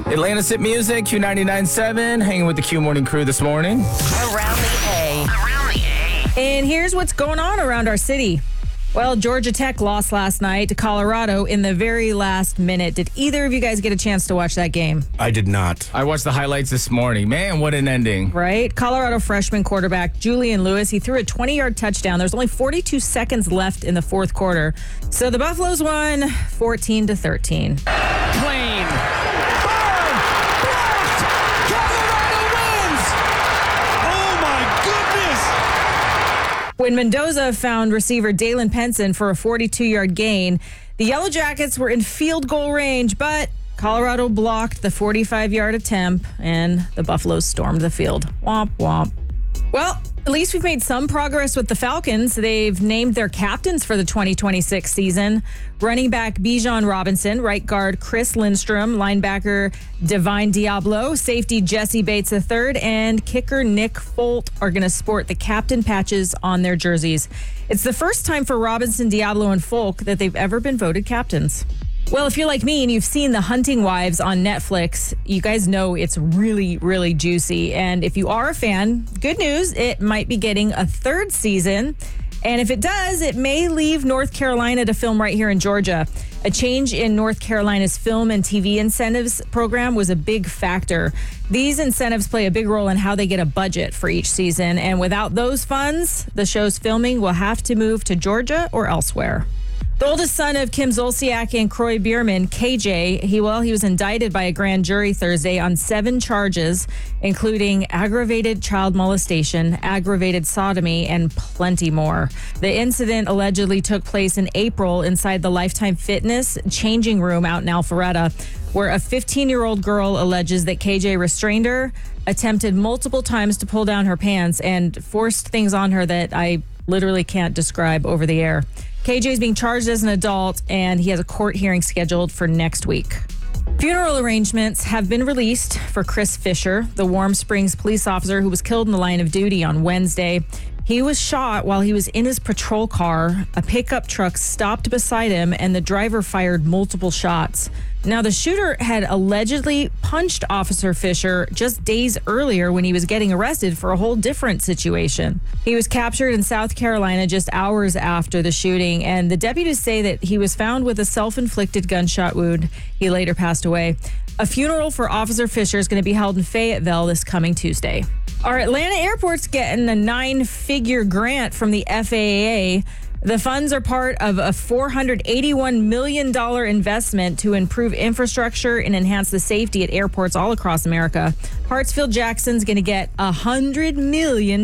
Atlantis Hit Music, Q99.7, hanging with the Q Morning Crew this morning. Around the A. And here's what's going on around our city. Well, Georgia Tech lost last night to Colorado in the very last minute. Did either of you guys get a chance to watch that game? I did not. I watched the highlights this morning. Man, what an ending. Right? Colorado freshman quarterback Julian Lewis, he threw a 20-yard touchdown. There's only 42 seconds left in the fourth quarter. So the Buffaloes won 14-13. Plain. Colorado wins! Oh, my goodness! When Mendoza found receiver Dalen Penson for a 42-yard gain, the Yellow Jackets were in field goal range, but Colorado blocked the 45-yard attempt, and the Buffaloes stormed the field. Womp, womp. Well, at least we've made some progress with the Falcons. They've named their captains for the 2026 season. Running back Bijan Robinson, right guard Chris Lindstrom, linebacker Divine Diablo, safety Jesse Bates III, and kicker Nick Folt are going to sport the captain patches on their jerseys. It's the first time for Robinson, Diablo, and Folk that they've ever been voted captains. Well, if you're like me and you've seen The Hunting Wives on Netflix, you guys know it's really, really juicy. And if you are a fan, good news, it might be getting a third season. And if it does, it may leave North Carolina to film right here in Georgia. A change in North Carolina's film and TV incentives program was a big factor. These incentives play a big role in how they get a budget for each season. And without those funds, the show's filming will have to move to Georgia or elsewhere. The oldest son of Kim Zolciak and Croy Bierman, KJ, he was indicted by a grand jury Thursday on 7 charges, including aggravated child molestation, aggravated sodomy, and plenty more. The incident allegedly took place in April inside the Lifetime Fitness changing room out in Alpharetta, where a 15-year-old girl alleges that KJ restrained her, attempted multiple times to pull down her pants, and forced things on her that I literally can't describe over the air. KJ is being charged as an adult, and he has a court hearing scheduled for next week. Funeral arrangements have been released for Chris Fisher, the Warm Springs police officer who was killed in the line of duty on Wednesday. He was shot while he was in his patrol car. A pickup truck stopped beside him, and the driver fired multiple shots. Now, the shooter had allegedly punched Officer Fisher just days earlier when he was getting arrested for a whole different situation. He was captured in South Carolina just hours after the shooting, and the deputies say that he was found with a self-inflicted gunshot wound. He later passed away. A funeral for Officer Fisher is going to be held in Fayetteville this coming Tuesday. Our Atlanta airport's getting a 9-figure grant from the FAA. The funds are part of a $481 million investment to improve infrastructure and enhance the safety at airports all across America. Hartsfield-Jackson's going to get $100 million.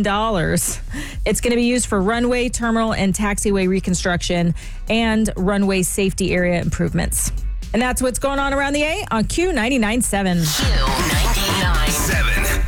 It's going to be used for runway, terminal, and taxiway reconstruction and runway safety area improvements. And that's what's going on around the A on Q99.7. Q99.7.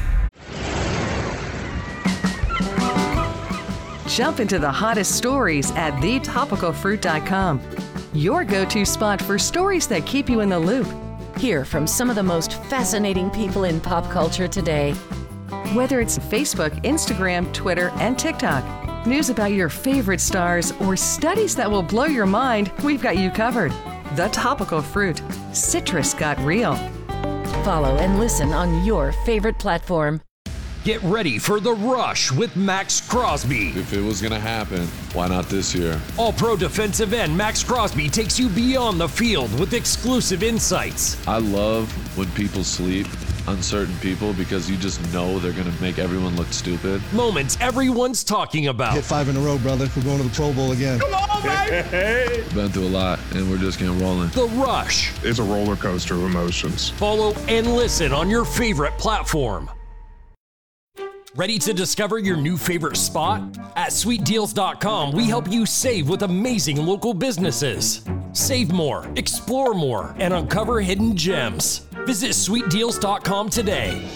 Jump into the hottest stories at thetopicalfruit.com. Your go-to spot for stories that keep you in the loop. Hear from some of the most fascinating people in pop culture today. Whether it's Facebook, Instagram, Twitter, and TikTok, news about your favorite stars, or studies that will blow your mind, we've got you covered. The Topical Fruit. Citrus got real. Follow and listen on your favorite platform. Get ready for The Rush with Max Crosby. If it was going to happen, why not this year? All-pro defensive end Max Crosby takes you beyond the field with exclusive insights. I love when people sleep on certain people because you just know they're going to make everyone look stupid. Moments everyone's talking about. Hit 5 in a row, brother. We're going to the Pro Bowl again. Come on, baby! Been through a lot, and we're just getting rolling. The Rush. It's a roller coaster of emotions. Follow and listen on your favorite platform. Ready to discover your new favorite spot? At sweetdeals.com, we help you save with amazing local businesses. Save more, explore more, and uncover hidden gems. Visit sweetdeals.com today.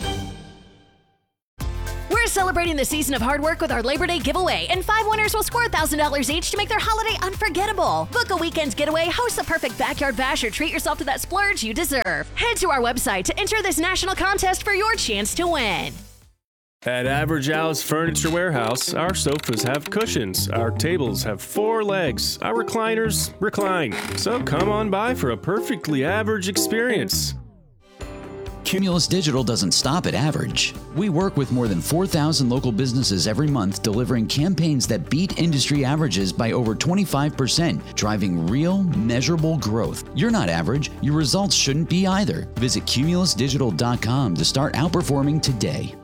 We're celebrating the season of hard work with our Labor Day giveaway, and 5 winners will score $1,000 each to make their holiday unforgettable. Book a weekend's getaway, host the perfect backyard bash, or treat yourself to that splurge you deserve. Head to our website to enter this national contest for your chance to win. At Average Al's Furniture Warehouse, our sofas have cushions, our tables have 4 legs, our recliners recline. So come on by for a perfectly average experience. Cumulus Digital doesn't stop at average. We work with more than 4,000 local businesses every month, delivering campaigns that beat industry averages by over 25%, driving real, measurable growth. You're not average. Your results shouldn't be either. Visit cumulusdigital.com to start outperforming today.